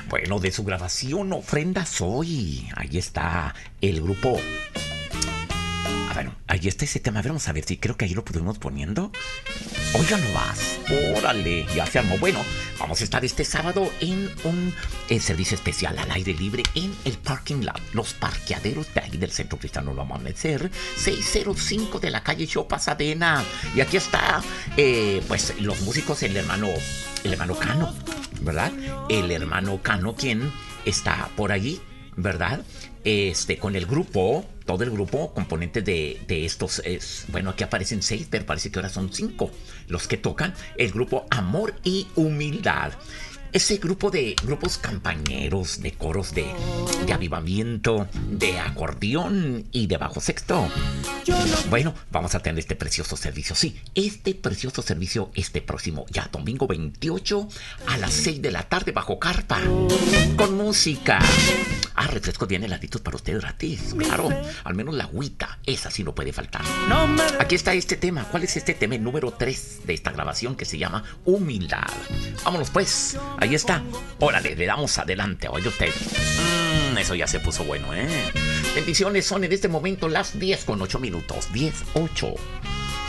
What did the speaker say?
Bueno, de su grabación Ofrenda Soy. Ahí está el grupo. Ah, bueno, ahí está ese tema. A ver, vamos a ver si creo que ahí lo pudimos poniendo. Oigan nomás. Órale, ya se armó. Bueno, vamos a estar este sábado en un servicio especial al aire libre en el parking lot. Los parqueaderos de ahí del Centro Cristiano Lo Amanecer, 605 de la calle Show Pasadena. Y aquí está, pues, los músicos, el hermano Cano, ¿verdad? El hermano Cano, quien está por allí, ¿verdad? Con el grupo, todo el grupo, componentes de estos, bueno, aquí aparecen 6, pero parece que ahora son 5 los que tocan, el grupo Amor y Humildad. Ese grupo de grupos campañeros, de coros de avivamiento, de acordeón y de bajo sexto. Bueno, vamos a tener este precioso servicio. Sí, este precioso servicio este próximo, ya domingo 28 a las 6 de la tarde bajo carpa, con música. Refrescos bien heladitos para ustedes gratis, claro. Al menos la agüita, esa sí no puede faltar. Aquí está este tema. ¿Cuál es este tema? El número 3 de esta grabación que se llama Humildad. Vámonos pues, ahí está. Órale, le damos adelante, oye usted. Eso ya se puso bueno, ¿eh? Bendiciones, son en este momento las 10:08. 10:08.